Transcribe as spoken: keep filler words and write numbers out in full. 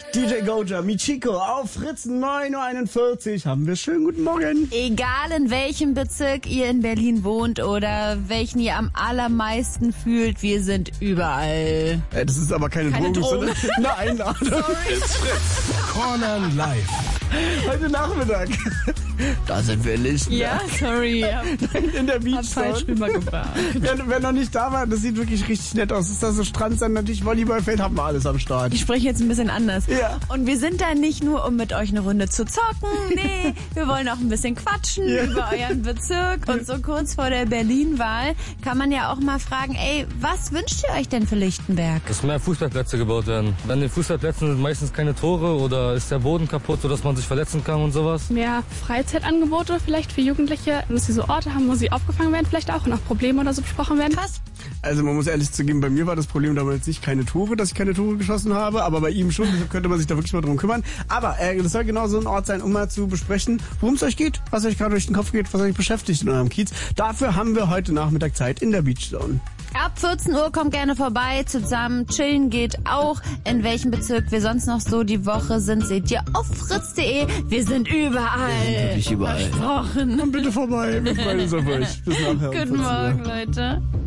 D J Goja, Michiko auf Fritz neun Uhr einundvierzig. Haben wir schönen guten Morgen. Egal in welchem Bezirk ihr in Berlin wohnt oder welchen ihr am allermeisten fühlt, wir sind überall. Äh, das ist aber keine, keine Drogen, Drogen, sondern eine Einladung. It's Fritz. Cornern live. Heute Nachmittag. Da sind wir nicht. Ja, sorry. In der Hab Beach falsch rübergebracht. wer, wer noch nicht da war, das sieht wirklich richtig nett aus. Ist da so Strandsand, natürlich Volleyballfeld, haben wir alles am Start. Ich spreche jetzt ein bisschen anders. Ja. Und wir sind da nicht nur, um mit euch eine Runde zu zocken. Nee, wir wollen auch ein bisschen quatschen Ja. über euren Bezirk. Und so kurz vor der Berlin-Wahl kann man ja auch mal fragen, ey, was wünscht ihr euch denn für Lichtenberg? Dass mehr Fußballplätze gebaut werden. An den Fußballplätzen sind meistens keine Tore oder ist der Boden kaputt, sodass man sich verletzen kann und sowas. Mehr Freizeitangebote vielleicht für Jugendliche, dass sie so Orte haben, wo sie aufgefangen werden, vielleicht auch und auch Probleme oder so besprochen werden. Was? Also man muss ehrlich zugeben, bei mir war das Problem damals nicht keine Tore, dass ich keine Tore geschossen habe, aber bei ihm schon, deshalb könnte man sich da wirklich mal drum kümmern. Aber äh, das soll genau so ein Ort sein, um mal zu besprechen, worum es euch geht, was euch gerade durch den Kopf geht, was euch beschäftigt in eurem Kiez. Dafür haben wir heute Nachmittag Zeit in der Beach Zone. Ab vierzehn Uhr kommt gerne vorbei, zusammen chillen geht auch. In welchem Bezirk wir sonst noch so die Woche sind, seht ihr auf fritz punkt de. Wir sind überall. Wirklich überall. Versprochen. Kommt bitte vorbei, wir freuen uns auf euch. Bis nachher. um Guten vierzehn Uhr. Morgen, Leute.